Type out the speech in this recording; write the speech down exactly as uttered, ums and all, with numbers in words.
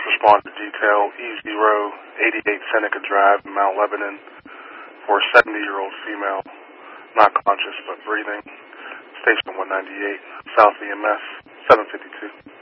First responder detail, E zero eighty-eight Seneca Drive, Mount Lebanon, for a seventy-year-old female, not conscious but breathing. Station one ninety-eight, South E M S, seven fifty-two.